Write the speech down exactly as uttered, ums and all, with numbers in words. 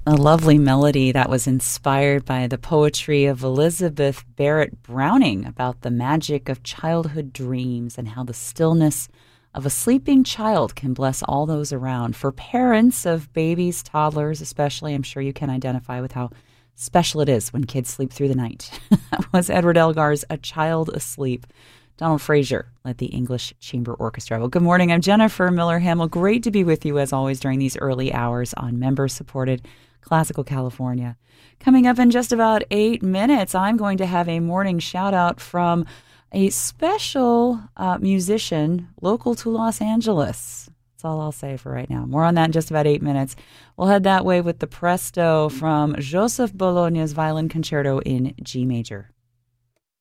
A lovely melody that was inspired by the poetry of Elizabeth Barrett Browning about the magic of childhood dreams and how the stillness of a sleeping child can bless all those around. For parents of babies, toddlers especially, I'm sure you can identify with how special it is when kids sleep through the night. That was Edward Elgar's A Child Asleep. Donald Frazier led the English Chamber Orchestra. Well, good morning. I'm Jennifer Miller-Hamill. Great to be with you, as always, during these early hours on member-supported Classical California. Coming up in just about eight minutes, I'm going to have a morning shout-out from a special uh, musician local to Los Angeles. That's all I'll say for right now. More on that in just about eight minutes. We'll head that way with the Presto from Joseph Bologna's Violin Concerto in G major.